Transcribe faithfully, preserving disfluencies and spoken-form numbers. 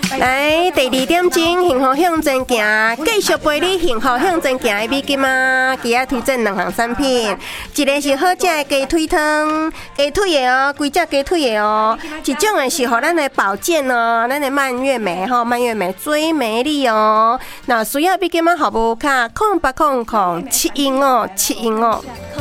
来，第二点钟，幸福向前行，继续陪你幸福向前行的美金啊！今仔推荐两项产品，一个是好食的鸡腿汤，鸡腿的哦，规只鸡腿的哦，一种的是互咱的保健哦，咱的蔓越莓吼，蔓越莓追美丽哦。那需要美金啊，服务卡空八空空七一五七一五。